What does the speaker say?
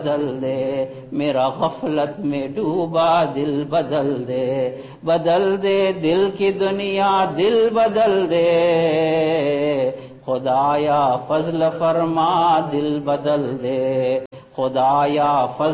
बदल दे, मेरा गफलत में डूबा दिल बदल दे, बदल दे दिल की दुनिया दिल बदल दे, खुदाया फजल फरमा दिल बदल दे, खुदाया फजल